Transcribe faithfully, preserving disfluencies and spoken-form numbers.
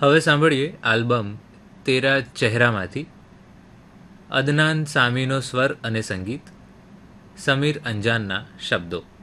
હવે સાંભળીએ આલ્બમ તેરા ચહેરામાંથી અદનાન સામીનો સ્વર અને સંગીત, સમીર અંજાનના શબ્દો.